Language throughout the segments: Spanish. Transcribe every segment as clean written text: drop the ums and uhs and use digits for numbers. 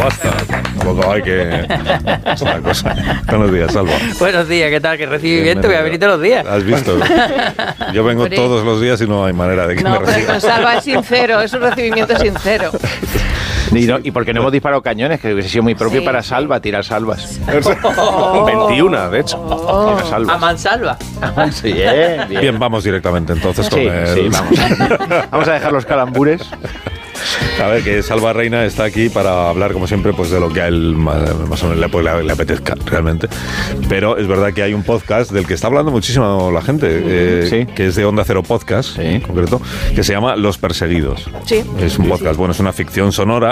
basta. Tampoco hay que... Es una cosa. Buenos días, Salva. Buenos días, ¿qué tal? ¿Qué recibimiento? Voy a venir todos los días. ¿Has visto? Yo vengo todos los días y no hay manera de que me reciban. No, pero con Salva es sincero, es un recibimiento sincero. Y porque no hemos disparado cañones, que hubiese sido muy propio para Salva, tirar salvas. 21, de hecho. Tirar salvas. A mansalva. Sí, Bien, vamos directamente entonces con el... Sí, vamos. Vamos a dejar los calambures. A ver, que Salva Reina está aquí para hablar, como siempre, pues de lo que a él más o menos le apetezca realmente. Pero es verdad que hay un podcast del que está hablando muchísimo la gente, que es de Onda Cero Podcast, en concreto, que se llama Los Perseguidos. Sí. Es un podcast, bueno, es una ficción sonora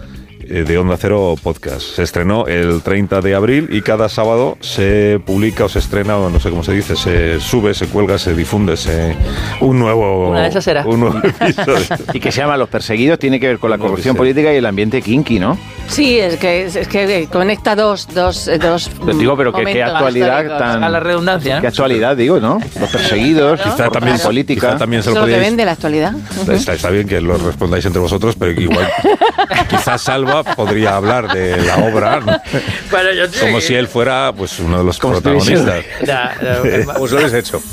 de Onda Cero Podcast. Se estrenó el 30 de abril y cada sábado se publica o se estrena, o no sé cómo se dice, se sube, se cuelga, se difunde un nuevo... Una de esas será. Un nuevo episodio. Y que se llama Los Perseguidos, tiene que ver con la corrupción política y el ambiente kinky, ¿no? Sí, es que conecta dos Digo, pero qué actualidad tan... A la redundancia, ¿no? Qué actualidad, digo, ¿no? Los Perseguidos, Quizá también, política. Quizá también se lo Eso es lo que podíais... vende la actualidad. Está bien que lo respondáis entre vosotros, pero igual quizás Salva podría hablar de la obra, ¿no? Bueno, Como si él fuera pues uno de los protagonistas. Pues lo habéis hecho.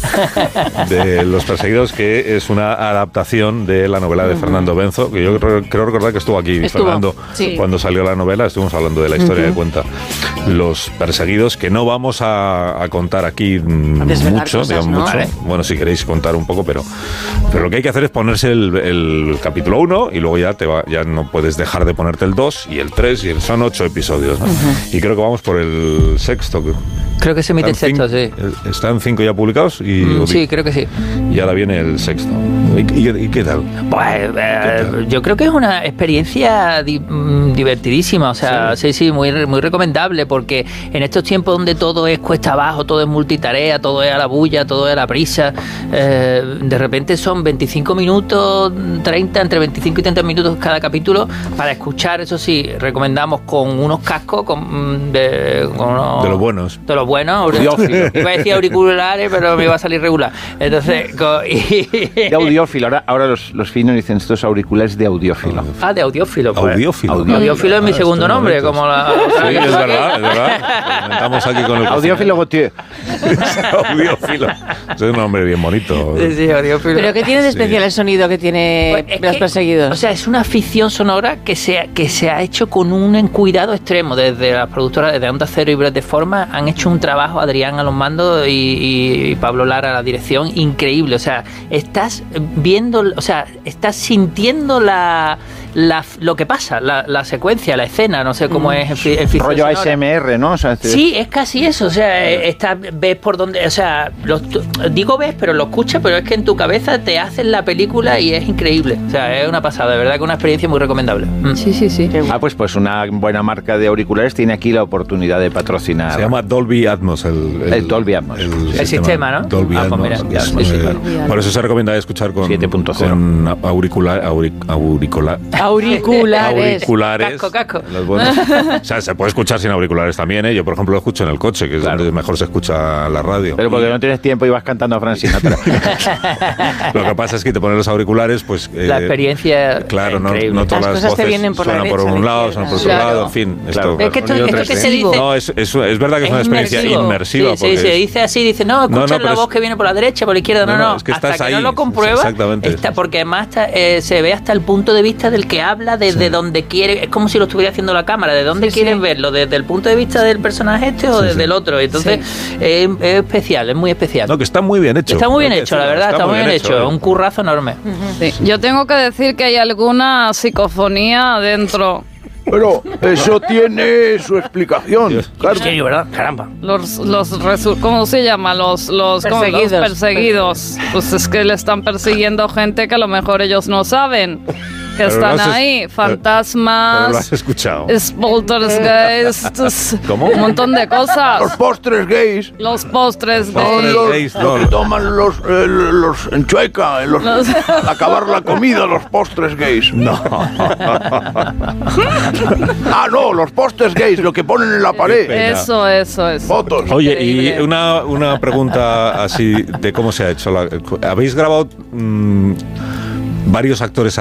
De Los Perseguidos, que es una adaptación de la novela de Fernando Benzo, que yo creo recordar que estuvo aquí Fernando cuando salió la novela. Estuvimos hablando de la historia que cuenta Los Perseguidos, que no vamos a contar aquí mucho, cosas, digamos, ¿no? mucho. Vale. Bueno, si queréis contar un poco, pero lo que hay que hacer es ponerse el capítulo 1 y luego ya no puedes dejar de ponerte el 2 y el 3, y son 8 episodios, ¿no? Y creo que vamos por el sexto. Creo que se emite el sexto, sí. Están 5 ya publicados sí, creo que sí. Y ahora viene el sexto. ¿Y qué tal? Pues yo creo que es una experiencia divertidísima, o sea, sí, muy recomendable, porque en estos tiempos donde todo es cuesta abajo, todo es multitarea, todo es a la bulla, todo es a la prisa, de repente son 25 minutos, 30, entre 25 y 30 minutos cada capítulo para escuchar. Eso sí, recomendamos con unos cascos de los buenos. Audiófilo. Iba a decir auriculares, pero me iba a salir regular. Entonces, de audiófilo. Ahora los finos dicen estos auriculares de audiófilo. De audiófilo. Pues. Audiófilo es mi segundo nombre, como la... Sí, es verdad. Comentamos aquí con el... Audiófilo Gautier. Audiófilo. Es un nombre bien bonito. Sí, audiófilo. ¿Pero qué tiene de especial el sonido que tiene Los Perseguidos? O sea, es una ficción sonora que se ha hecho con un cuidado extremo. Desde las productoras de Onda Cero y Bread de Forma han hecho un trabajo, Adrián a los mandos y Pablo Lara a la dirección, increíble. O sea, estás viendo, o sea, estás sintiendo lo que pasa, la secuencia, la escena, no sé cómo es en ficción rollo sonora. ASMR, ¿no? O sea, sí, es casi eso, o sea, ves por dónde, o sea, digo ves, pero lo escuchas, pero es que en tu cabeza te hacen la película y es increíble. O sea, es una pasada, de verdad que una experiencia muy recomendable. Sí. Pues una buena marca de auriculares tiene aquí la oportunidad de patrocinar. Se llama Dolby Atmos. El Dolby Atmos. El sistema, ¿no? Dolby Atmos. Pues mira, por eso se recomienda escuchar con 7.0. Auriculares. Casco. Los buenos. O sea, se puede escuchar sin auriculares también, ¿eh? Yo, por ejemplo, lo escucho en el coche, que es donde mejor se escucha la radio. Pero porque no tienes tiempo y vas cantando a Frank Sinatra. Lo que pasa es que te pones los auriculares, pues... la experiencia... Claro, no todas las voces suenan por un lado, suenan por otro lado, en fin. Claro. Es que esto que se dice... No, es verdad que es una experiencia inmersiva. Sí, se dice así, dice, no, escuchas la voz que viene por la derecha, por la izquierda, no. Es que hasta estás que ahí. No lo compruebas, Exactamente. porque además se ve hasta el punto de vista del que habla, desde donde quiere, es como si lo estuviera haciendo la cámara, de dónde quieren verlo, desde el punto de vista del personaje o desde el otro. Entonces, es especial, es muy especial. No, que está muy bien hecho. Está muy bien hecho, la verdad, está muy bien hecho. Un currazo enorme. Sí. Yo tengo que decir que hay alguna psicofonía dentro. Pero eso tiene su explicación. Claro. Sí, ¿verdad? Caramba. ¿Cómo se llama? Los perseguidos. Pues es que le están persiguiendo gente que a lo mejor ellos no saben. Que están ahí, fantasmas. Pero lo has escuchado. Poltergeists. ¿Cómo? Un montón de cosas. Los postres gays. Los postres Los gays. que toman los en Chueca, al acabar la comida, los postres gays. No. No, los postres gays, lo que ponen en la pared. Eso. Fotos. Oye, y una pregunta así de cómo se ha hecho. ¿Habéis grabado varios actores